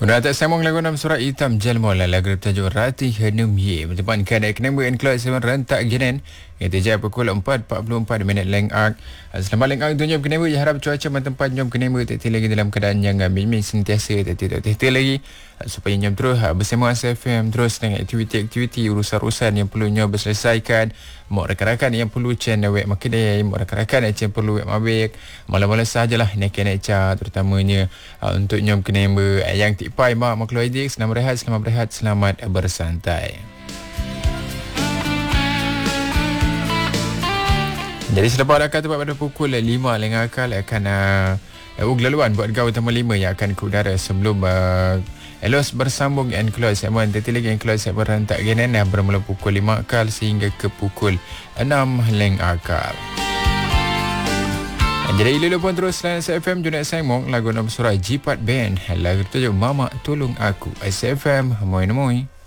Udah tak sambung lagu dalam surat hitam Jalmola lagu bertajuk Rati Henum Ye bertepan kan Eknemu and Cloud 7 rentak genen itu je pukul 4.44 minit Lengak. Selamat Lengak dunia Eknemu harap cuaca bertempat nyom Eknemu tak lagi dalam keadaan yang bimbing sentiasa tak lagi supaya nyom terus bersama SFM terus dengan aktiviti-aktiviti urusan-urusan yang perlu nyom berselesaikan. Mau rakan-rakan yang perlu channel web makedai, mau rakan-rakan yang perlu web mabik. Malam-malam sajalah nak terutamanya untuk nyom Eknemu yang tipai mak makhluk adik selamat berehat selamat bersantai. Jadi selepas akan tepat pada pukul 5 Lengakal akan laluan buat gaul utama 5 yang akan ke udara sebelum Elos bersambung Enclose segmen lagi Enclose segmen rentak genen bermula pukul 5 akal sehingga ke pukul 6 Lengakal. Jadi ilu pun terus layan SFM Junaid Saimong lagu nama surah Jipat Band lagu tu Mama Tolong Aku SFM Moi.